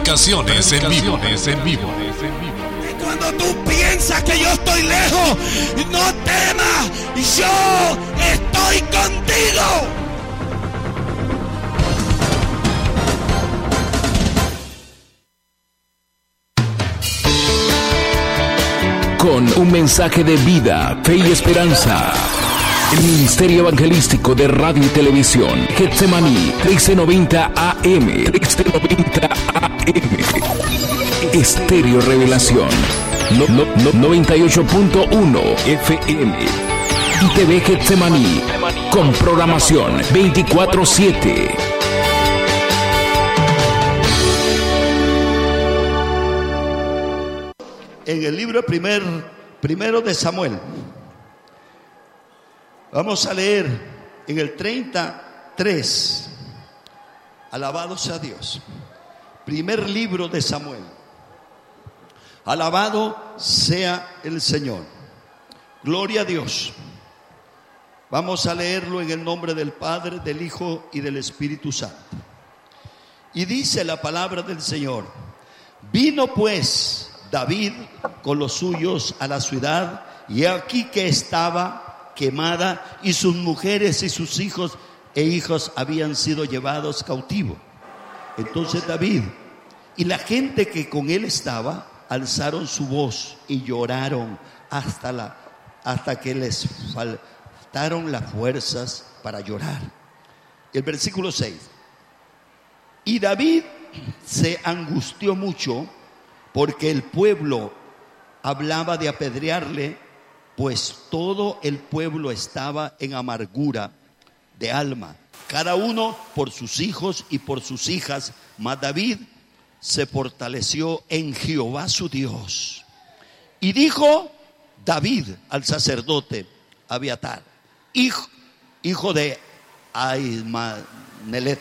Predicaciones en vivo. Cuando tú piensas que yo estoy lejos, no temas, yo estoy contigo. Con un mensaje de vida, fe y esperanza. El Ministerio Evangelístico de Radio y Televisión, Getsemaní, 1390 AM, 1390 AM. Estéreo Revelación, 98.1 FM. Y TV Getsemaní, con programación 24/7. En el libro primero de Samuel, vamos a leer en el 33. Alabado sea Dios. Primer libro de Samuel. Alabado sea el Señor. Gloria a Dios. Vamos a leerlo en el nombre del Padre, del Hijo y del Espíritu Santo. Y dice la palabra del Señor: vino pues David con los suyos a la ciudad, y aquí que estaba quemada, y sus mujeres y sus hijos e hijas habían sido llevados cautivos. Entonces David y la gente que con él estaba alzaron su voz y lloraron hasta que les faltaron las fuerzas para llorar. El versículo 6. Y David se angustió mucho porque el pueblo hablaba de apedrearle, pues todo el pueblo estaba en amargura de alma, cada uno por sus hijos y por sus hijas. Mas David se fortaleció en Jehová su Dios. Y dijo David al sacerdote Abiatar, hijo de Ahimelech,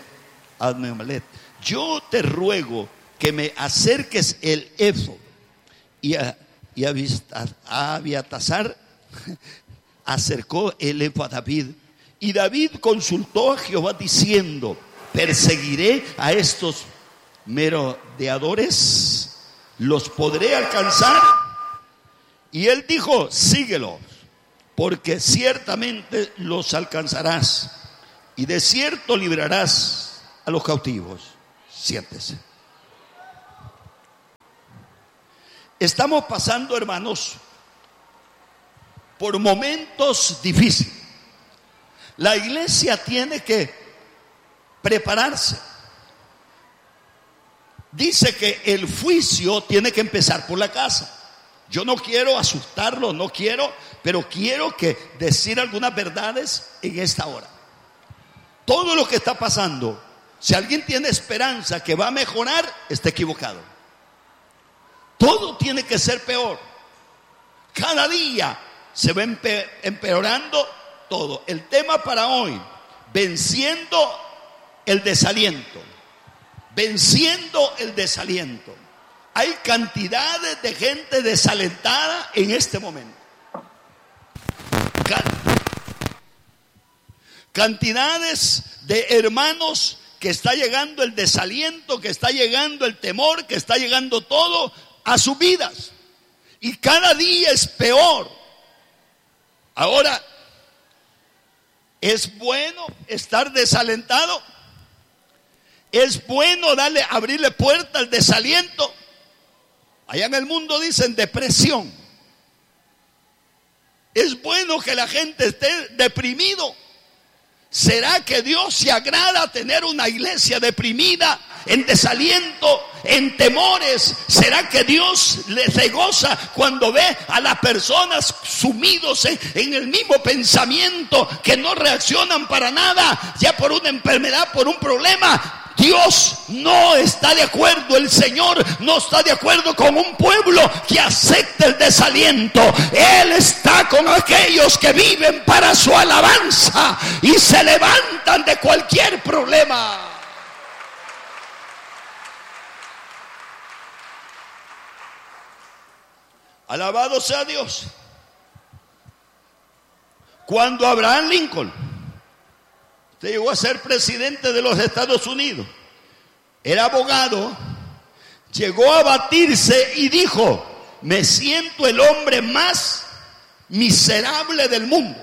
yo te ruego que me acerques el éfod. Y Abiatasar acercó el éfod a David. Y David consultó a Jehová diciendo: ¿perseguiré a estos merodeadores? ¿Los podré alcanzar? Y él dijo: síguelos, porque ciertamente los alcanzarás, y de cierto librarás a los cautivos. Siéntese. Estamos pasando, hermanos, por momentos difíciles. La iglesia tiene que prepararse. Dice que el juicio tiene que empezar por la casa. Yo no quiero asustarlo, pero quiero decir algunas verdades en esta hora. Todo lo que está pasando, si alguien tiene esperanza que va a mejorar, está equivocado. Todo tiene que ser peor. Cada día se va empeorando todo. El tema para hoy: venciendo el desaliento. Venciendo el desaliento. Hay cantidades de gente desalentada en este momento. Cantidades de hermanos que está llegando el desaliento, que está llegando el temor, que está llegando todo a sus vidas. Y cada día es peor. Ahora, ¿es bueno estar desalentado? ¿Es bueno abrirle puerta al desaliento? Allá en el mundo dicen depresión. ¿Es bueno que la gente esté deprimido? ¿Será que Dios se agrada tener una iglesia deprimida, en desaliento, en temores? ¿Será que Dios se goza cuando ve a las personas sumidos en el mismo pensamiento, que no reaccionan para nada, ya por una enfermedad, por un problema? Dios no está de acuerdo, el Señor no está de acuerdo con un pueblo que acepte el desaliento. Él está con aquellos que viven para su alabanza y se levantan de cualquier problema. Alabado sea Dios. Cuando Abraham Lincoln llegó a ser presidente de los Estados Unidos, era abogado, llegó a abatirse y dijo: me siento el hombre más miserable del mundo.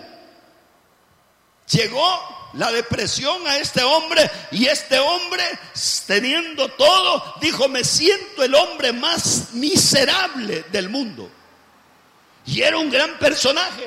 Llegó la depresión a este hombre, y este hombre, teniendo todo, dijo: me siento el hombre más miserable del mundo. Y era un gran personaje.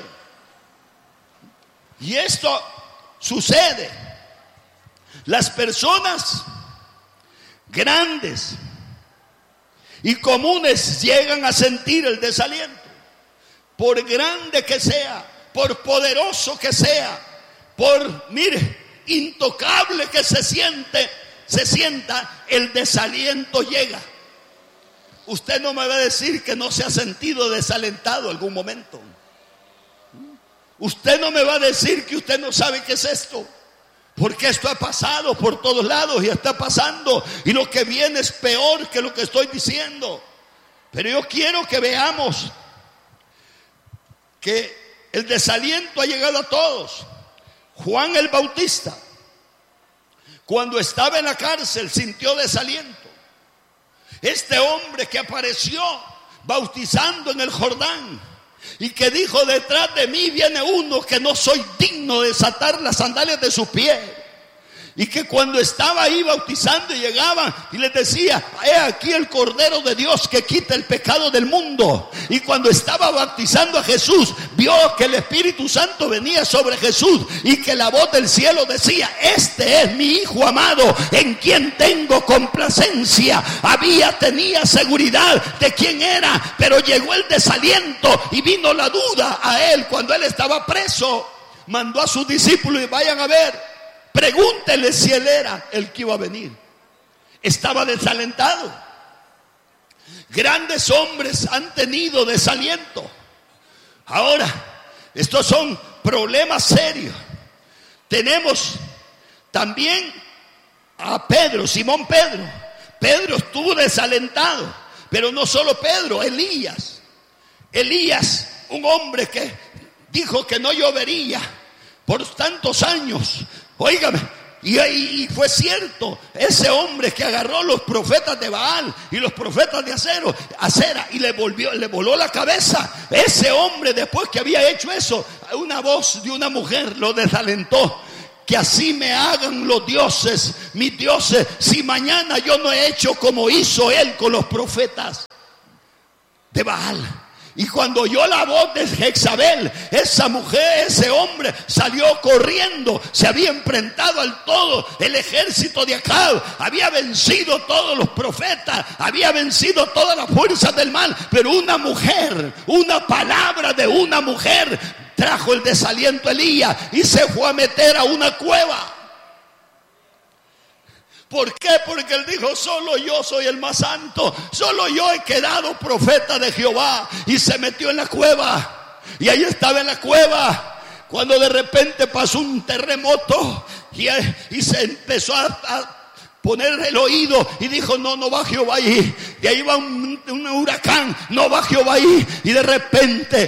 Y esto sucede. Las personas grandes y comunes llegan a sentir el desaliento. Por grande que sea, por poderoso que sea, por, intocable que se sienta, el desaliento llega. Usted no me va a decir que no se ha sentido desalentado algún momento. Usted no me va a decir que usted no sabe qué es esto, porque esto ha pasado por todos lados y está pasando, y lo que viene es peor que lo que estoy diciendo. Pero yo quiero que veamos que el desaliento ha llegado a todos. Juan el Bautista, cuando estaba en la cárcel, sintió desaliento. Este hombre que apareció bautizando en el Jordán y que dijo: detrás de mí viene uno que no soy digno de desatar las sandalias de sus pies. Y que cuando estaba ahí bautizando, llegaban y les decía: he aquí el Cordero de Dios que quita el pecado del mundo. Y cuando estaba bautizando a Jesús, vio que el Espíritu Santo venía sobre Jesús, y que la voz del cielo decía: este es mi Hijo amado, en quien tengo complacencia. Tenía seguridad de quién era, pero llegó el desaliento y vino la duda a él cuando él estaba preso. Mandó a sus discípulos: y vayan a ver, pregúntenle si él era el que iba a venir. Estaba desalentado. Grandes hombres han tenido desaliento. Ahora, estos son problemas serios. Tenemos también a Pedro, Simón Pedro. Pedro estuvo desalentado, pero no solo Pedro, Elías, un hombre que dijo que no llovería por tantos años. Óigame, y fue cierto. Ese hombre que agarró los profetas de Baal y los profetas de Acera y le voló la cabeza. Ese hombre, después que había hecho eso, una voz de una mujer lo desalentó. Que así me hagan los dioses, mis dioses, si mañana yo no he hecho como hizo él con los profetas de Baal. Y cuando oyó la voz de Jezabel, esa mujer, ese hombre salió corriendo. Se había enfrentado al todo el ejército de Acab. Había vencido todos los profetas. Había vencido todas las fuerzas del mal. Pero una mujer, una palabra de una mujer, trajo el desaliento a Elías y se fue a meter a una cueva. ¿Por qué? Porque él dijo: solo yo soy el más santo, solo yo he quedado profeta de Jehová. Y se metió en la cueva, y ahí estaba en la cueva, cuando de repente pasó un terremoto y se empezó a poner el oído y dijo: no va Jehová ahí. De ahí va un huracán, no va Jehová ahí. Y de repente